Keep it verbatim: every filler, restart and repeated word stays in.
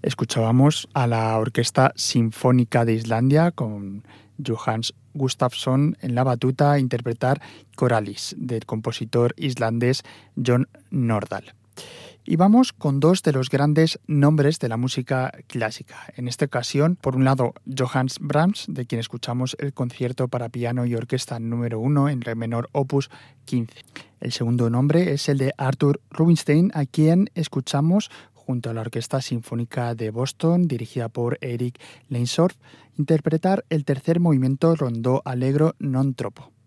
Escuchábamos a la Orquesta Sinfónica de Islandia con Johannes Gustafsson en la batuta interpretar Coralis del compositor islandés John Nordahl. Y vamos con dos de los grandes nombres de la música clásica. En esta ocasión, por un lado, Johannes Brahms, de quien escuchamos el concierto para piano y orquesta número uno en re menor opus quince. El segundo nombre es el de Arthur Rubinstein, a quien escuchamos junto a la Orquesta Sinfónica de Boston, dirigida por Eric Leinsdorf, interpretar el tercer movimiento rondó allegro non troppo.